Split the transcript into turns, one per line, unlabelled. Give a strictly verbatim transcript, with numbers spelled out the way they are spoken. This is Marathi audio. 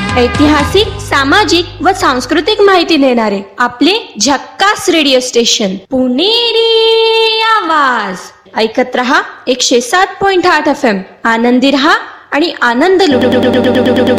ऐतिहासिक, सामाजिक व सांस्कृतिक माहिती देणारे आपले झक्कास रेडिओ स्टेशन पुणेरी आवाज. ऐकत रहा एकशे सात पॉइंट आठ एफ एम. आनंदी रहा आणि आनंद लुटू.